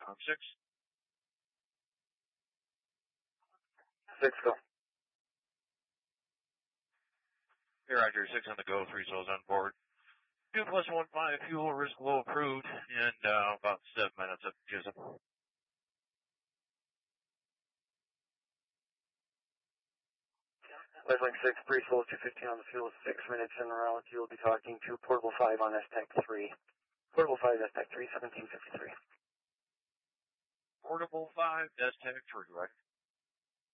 6. 6, go. Here, Roger, 6 on the go, 3 souls on board. 2+15 fuel, risk low approved, and about 7 minutes up to Chisholm. Lifelink 6, pre-fuel 215 on the fuel, 6 minutes en route. You'll be talking to Portable 5 on STAC 3. Portable 5, STAC 3, 1753. Portable 5, STAC 3, right?